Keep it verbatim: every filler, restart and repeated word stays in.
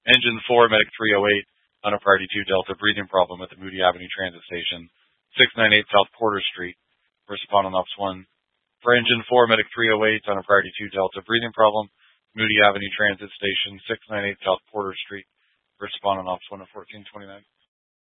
Engine four, Medic three oh eight, on a Priority two Delta, breathing problem at the Moody Avenue Transit Station, six ninety-eight South Porter Street. First respondent on Ops one. For Engine four, Medic three oh eight, on a Priority two Delta, breathing problem, Moody Avenue Transit Station, six ninety-eight South Porter Street. First respondent on Ops one at fourteen twenty-nine.